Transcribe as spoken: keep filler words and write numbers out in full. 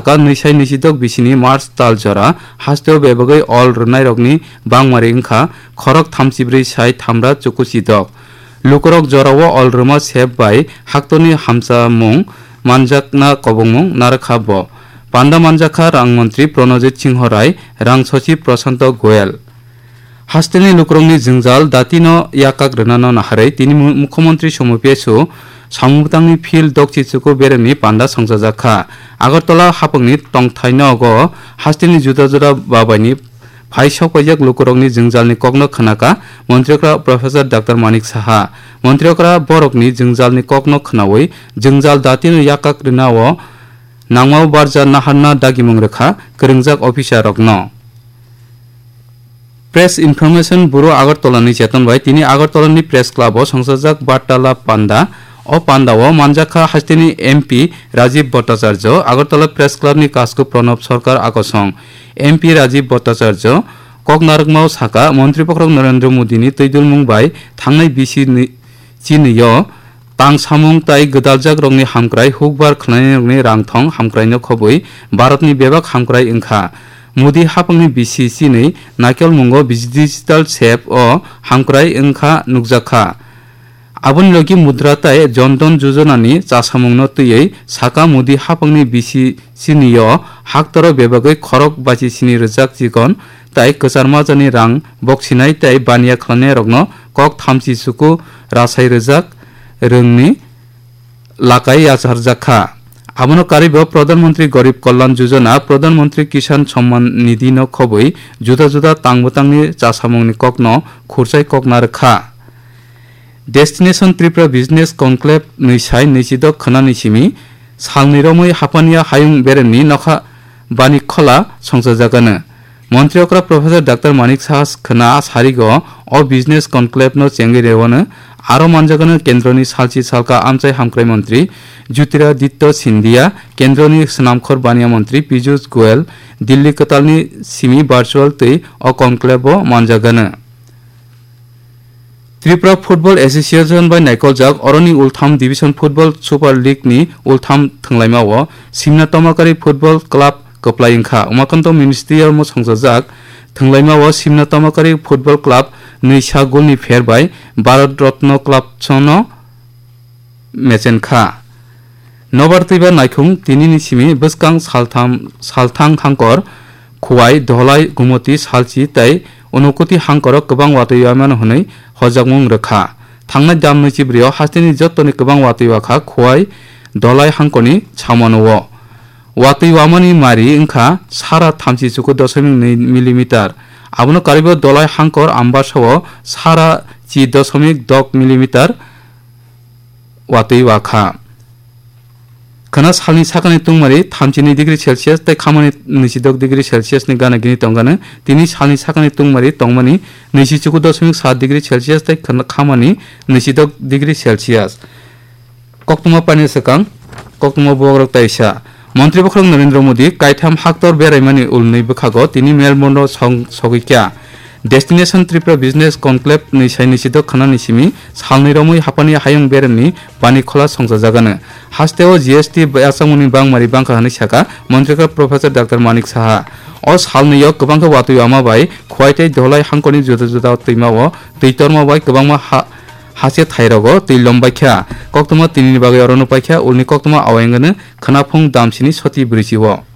saka nisai nisidok bisini Mars taljora hasteo bebagai all rnai rokni bangmari ingkha khorok thamsibrei sai thamra chukusidok lukorok jorao all rma sep bai haktoni hamsamung manjakna kobongmung narakha bo panda manjakha rangmantri Pranojit Singh Rai rang sochi Prashanto Goyal hasteni lukrongni jingjal datino yakak rnano naharai tini mukhyamantri somopesu samubtangni phil dokchichuko bereni panda songsajakha agartala hapangni tongthaino go hasteni juda juda babaini phaisok pajak lukrongni jingjalni kokno khnaka montrikra Professor Doctor Manik Saha montrikra borokni jingjalni kokno khnawi jingjal datino yakak rnao nangmao barja nahanna dagimung rekha kringjak officer rokno Press Information Bureau Agartala ni cheton bai tini Agartala ni Press Club o songsajak Bartala Panda o Panda o manjakha hasteni M P Rajiv Bhattacharya Agartala Press Club ni kasko Pranab Sarkar akosong M P Rajiv Bhattacharya koknarkmao saka Mantri Pokrok Narendra Modi ni toidul mungbai thangnai bisi chiniyo tang samung tai gdaljak rokni hamkrai hukbar khlai rokni rangthong hamkraino khobui Bharatni bebak hamkrai ingkha Modi hapangni bisi chini nakel mungo digital sep o hamkrai ingkha nukjakha aboni logi mudra tai jondon jojonani chasamungno tui saka Modi hapangni bisi chiniyo haktoro bebagai khorok bachi chini rejak jikon tai kcharma jani rang boksinai tai bania khlane rokno kok thamchi suku rasai rejak rungni lakai yacharjakha abono karibo Pradhanmantri Garib Kalyan Yojana Pradhanmantri Kisan Samman Nidhi no khobui juda juda tangbotangni chasamungni kokno khurchai koknarkha Destination Tripura Business Conclave nisai nisidok khnani simi salniromui hapania hayung bereni nokha bani khola songsajagana Montriokra Professor Doctor Manik Saha khna sarigo o Business Conclave no chengi rewone aro manjagana kendroni salchi salka amchai hamkrai mantri Jyotiraditya Scindia kendroni snamkhor bania mantri Piyush Goyal Delhi katalni simi virtual tei o conclave o manjagana Tripura Football Association by Naikoljak Oroni Ultham Division Football Super League ni Ultham thanglaimao Simna Tomakari Football Club Koplaingkha Umakanto Ministerial mo songjak thanglaimao Simna Tomakari Football Club Nisa golni fair by Bharat Ratna Club chono mechenkha Nobar tiba naikhung tinini simi bwskang saltham salthang hangkor khuwai dholai gumoti salchi tai unukuti hangkor kwbang watuyamano hunai hojakmung rekha thangnai damni chibrio hasteni jottoni kwbang watuyakha khuwai dholai hangkoni chamanowo watuyamani mari ingkha sara thamchi chuku dashmik দুই millimetre abono karibo dholai hangkor ambasao sara chi dashmik দশ millimetre watuyakha khana salni sakani tungmari thirty degree Celsius tai khamani নয়শো degree Celsius ni gana gini tongana tini salni sakani tungmari tongmani নয়শো চৌদ্দ দশমিক সাত degree Celsius tai khamani নয়শো degree Celsius koktuma pani sakang koktuma bogrok taisa Mantri Pokrok Narendra Modi kaitham haktor beraimani ulnei bkhago tini melbourne song sogikya Destination Tripura Business Conclave nisai nisidok khnani simi salniromui hapani hayung bereni bani khola songsajagana hasteo G S T asangmuni bangmari bangkha hani saka Montrikra Professor Doctor Manik Saha o salniyo kwbangkha watuyama bai khwaitai dholai hangkoni juda juda tuimao tuitorma bai kwbangma hase thairogo tui lombaikha koktuma tinini bagai orono paikha ulni koktuma awengane khanafung damsini soti brisiwo